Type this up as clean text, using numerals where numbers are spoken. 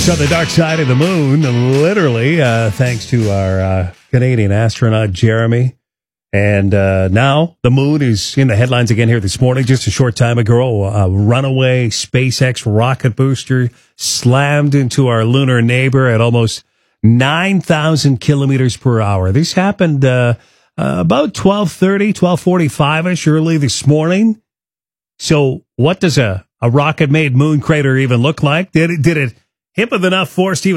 On the dark side of the moon, literally, thanks to our Canadian astronaut, Jeremy. And now the moon is in the headlines again here this morning. Just a short time ago, a runaway SpaceX rocket booster slammed into our lunar neighbor at almost 9,000 kilometers per hour. This happened about 12:45-ish early this morning. So what does a rocket-made moon crater even look like? Did it hit with enough force to even